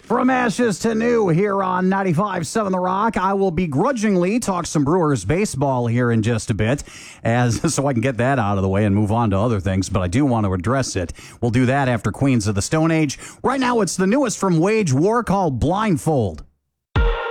From ashes to new here on 95.7 The Rock. I will begrudgingly talk some Brewers baseball here in just a bit, so I can get that out of the way and move on to other things, but I do want to address it. We'll do that after Queens of the Stone Age. Right now, it's the newest from Wage War called Blindfold.